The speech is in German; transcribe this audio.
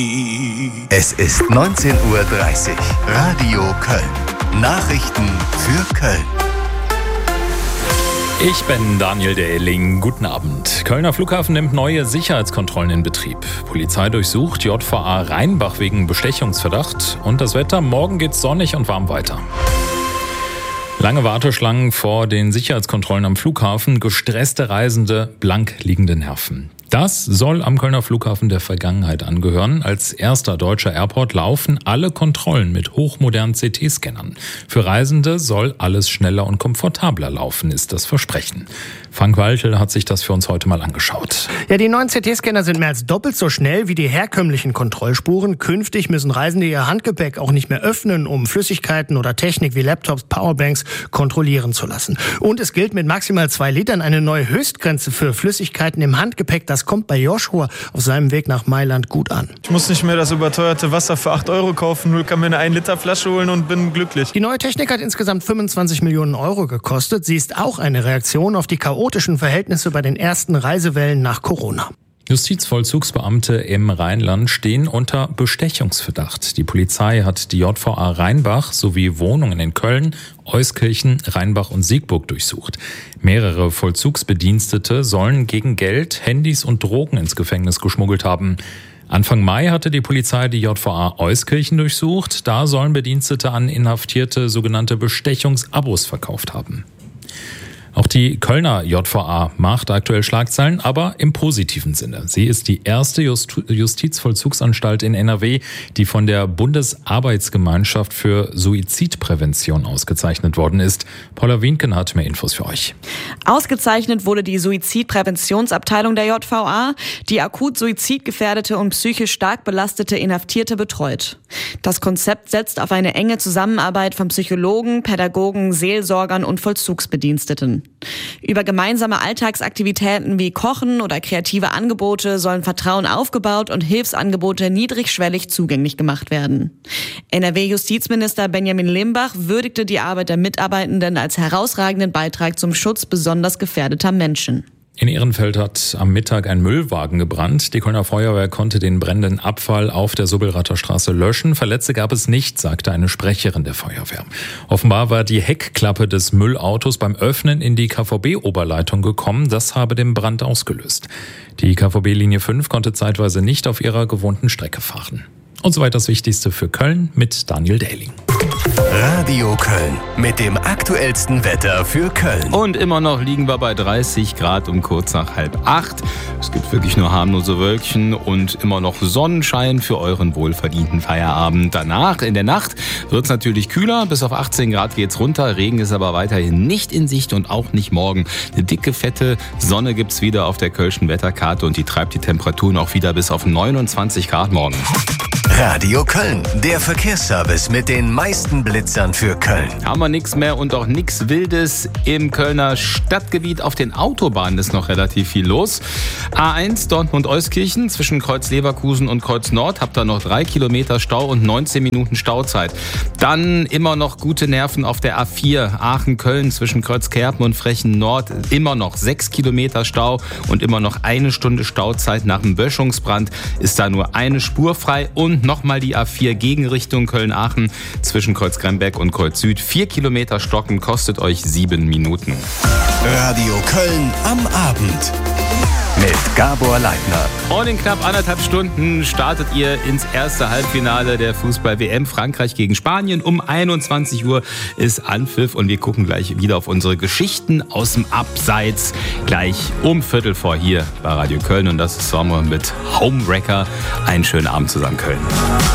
Es ist 19:30 Uhr. Radio Köln. Nachrichten für Köln. Ich bin Daniel Dehling. Guten Abend. Kölner Flughafen nimmt neue Sicherheitskontrollen in Betrieb. Polizei durchsucht JVA Rheinbach wegen Bestechungsverdacht. Und das Wetter, morgen geht's sonnig und warm weiter. Lange Warteschlangen vor den Sicherheitskontrollen am Flughafen, gestresste Reisende, blank liegende Nerven. Das soll am Kölner Flughafen der Vergangenheit angehören. Als erster deutscher Airport laufen alle Kontrollen mit hochmodernen CT-Scannern. Für Reisende soll alles schneller und komfortabler laufen, ist das Versprechen. Frank Walchel hat sich das für uns heute mal angeschaut. Ja, die neuen CT-Scanner sind mehr als doppelt so schnell wie die herkömmlichen Kontrollspuren. Künftig müssen Reisende ihr Handgepäck auch nicht mehr öffnen, um Flüssigkeiten oder Technik wie Laptops, Powerbanks kontrollieren zu lassen. Und es gilt mit maximal 2 Litern eine neue Höchstgrenze für Flüssigkeiten im Handgepäck. Das kommt bei Joshua auf seinem Weg nach Mailand gut an. Ich muss nicht mehr das überteuerte Wasser für 8 € kaufen, kann mir eine 1-Liter-Flasche holen und bin glücklich. Die neue Technik hat insgesamt 25 Millionen € gekostet. Sie ist auch eine Reaktion auf die chaotischen Verhältnisse bei den ersten Reisewellen nach Corona. Justizvollzugsbeamte im Rheinland stehen unter Bestechungsverdacht. Die Polizei hat die JVA Rheinbach sowie Wohnungen in Köln, Euskirchen, Rheinbach und Siegburg durchsucht. Mehrere Vollzugsbedienstete sollen gegen Geld, Handys und Drogen ins Gefängnis geschmuggelt haben. Anfang Mai hatte die Polizei die JVA Euskirchen durchsucht. Da sollen Bedienstete an Inhaftierte sogenannte Bestechungsabos verkauft haben. Auch die Kölner JVA macht aktuell Schlagzeilen, aber im positiven Sinne. Sie ist die erste Justizvollzugsanstalt in NRW, die von der Bundesarbeitsgemeinschaft für Suizidprävention ausgezeichnet worden ist. Paula Wienken hat mehr Infos für euch. Ausgezeichnet wurde die Suizidpräventionsabteilung der JVA, die akut suizidgefährdete und psychisch stark belastete Inhaftierte betreut. Das Konzept setzt auf eine enge Zusammenarbeit von Psychologen, Pädagogen, Seelsorgern und Vollzugsbediensteten. Über gemeinsame Alltagsaktivitäten wie Kochen oder kreative Angebote sollen Vertrauen aufgebaut und Hilfsangebote niedrigschwellig zugänglich gemacht werden. NRW-Justizminister Benjamin Limbach würdigte die Arbeit der Mitarbeitenden als herausragenden Beitrag zum Schutz besonders gefährdeter Menschen. In Ehrenfeld hat am Mittag ein Müllwagen gebrannt. Die Kölner Feuerwehr konnte den brennenden Abfall auf der Subbelrather Straße löschen. Verletzte gab es nicht, sagte eine Sprecherin der Feuerwehr. Offenbar war die Heckklappe des Müllautos beim Öffnen in die KVB-Oberleitung gekommen. Das habe den Brand ausgelöst. Die KVB-Linie 5 konnte zeitweise nicht auf ihrer gewohnten Strecke fahren. Und soweit das Wichtigste für Köln mit Daniel Dehling. Radio Köln mit dem aktuellsten Wetter für Köln. Und immer noch liegen wir bei 30 Grad um kurz nach 7:30. Es gibt wirklich nur harmlose Wölkchen und immer noch Sonnenschein für euren wohlverdienten Feierabend. Danach, in der Nacht, wird es natürlich kühler. Bis auf 18 Grad geht's runter. Regen ist aber weiterhin nicht in Sicht und auch nicht morgen. Eine dicke, fette Sonne gibt's wieder auf der Kölschen Wetterkarte und die treibt die Temperaturen auch wieder bis auf 29 Grad morgen. Radio Köln, der Verkehrsservice mit den meisten Blitzern für Köln. Haben wir nichts mehr und auch nichts Wildes im Kölner Stadtgebiet. Auf den Autobahnen ist noch relativ viel los. A1 Dortmund-Euskirchen zwischen Kreuz Leverkusen und Kreuz Nord habt ihr noch 3 Kilometer Stau und 19 Minuten Stauzeit. Dann immer noch gute Nerven auf der A4 Aachen-Köln zwischen Kreuz Kerpen und Frechen Nord. Immer noch 6 Kilometer Stau und immer noch 1 Stunde Stauzeit. Nach dem Böschungsbrand ist da nur eine Spur frei. Und nochmal die A4 Gegenrichtung Köln-Aachen zwischen Kreuz Gremberg und Kreuz Süd. 4 Kilometer stocken, kostet euch 7 Minuten. Radio Köln am Abend mit Gabor Leitner. Und in knapp 1,5 Stunden startet ihr ins erste Halbfinale der Fußball-WM Frankreich gegen Spanien. Um 21 Uhr ist Anpfiff und wir gucken gleich wieder auf unsere Geschichten aus dem Abseits. Gleich um 3:15 hier bei Radio Köln und das ist Sommer mit Homewrecker. Einen schönen Abend zusammen, Köln.